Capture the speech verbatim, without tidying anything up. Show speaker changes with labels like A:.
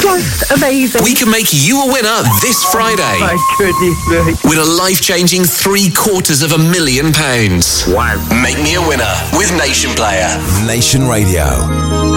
A: Just amazing.
B: We can make you a winner this Friday.
A: My goodness me.
B: Win a life-changing three quarters of a million pounds.
A: Wow.
B: Make me a winner with Nation Player.
C: Nation Radio.